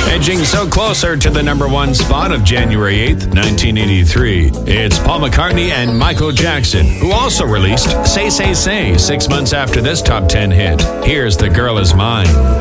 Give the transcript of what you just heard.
Edging so closer to the number one spot of January 8th, 1983. It's Paul McCartney and Michael Jackson, who also released Say, Say, Say 6 months after this top 10 hit. Here's The Girl Is Mine.